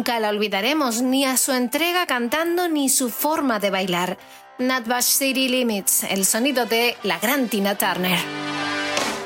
nunca la olvidaremos, ni a su entrega cantando ni su forma de bailar. Nutbush City Limits, el sonido de la gran Tina Turner.